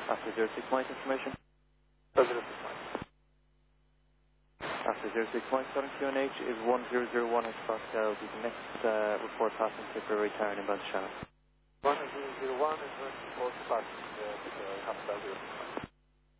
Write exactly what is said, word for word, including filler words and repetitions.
After zero six Mike information. zero six Mike. After zero six Mike, starting Q N H is one zero zero one at Foxtel. The next uh, report passing tipper returning by the channel. one zero zero one is going to report passing the Foxtel zero six Mike.